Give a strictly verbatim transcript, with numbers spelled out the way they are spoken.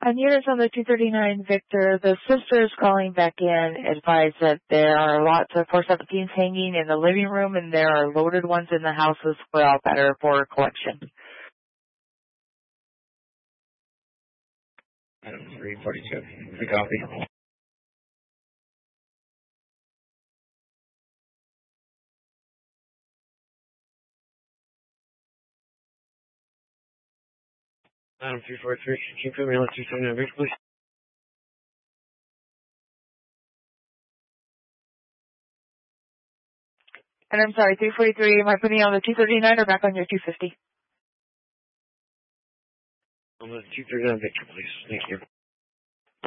On units on the two thirty-nine Victor, the sisters calling back in advise that there are lots of four seventeens hanging in the living room and there are loaded ones in the house as well that are for collection. Item three forty-two. Free copy. Item three forty-three. Can you put me on two thirty-nine Victor, please? And I'm sorry, three forty-three, am I putting you on the two thirty-nine or back on your two fifty? On the two thirty-nine Victor, please. Thank you.